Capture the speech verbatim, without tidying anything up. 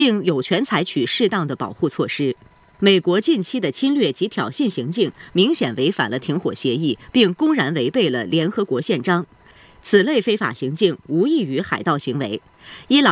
并有权采取适当的保护措施。美国近期的侵略及挑衅行径明显违反了停火协议，并公然违背了联合国宪章。此类非法行径无异于海盗行为。伊朗